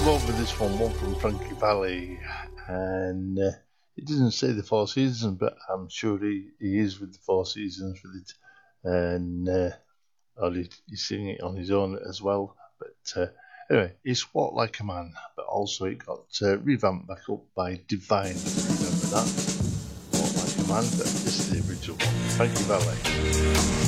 move on with this one from Frankie Valli, and it doesn't say the Four Seasons, but I'm sure he is with the Four Seasons with it, and or he's singing it on his own as well. But anyway, it's Walk Like a Man, but also it got revamped back up by Divine. Remember that? Walk Like a Man, but this is the original one, Frankie Valli.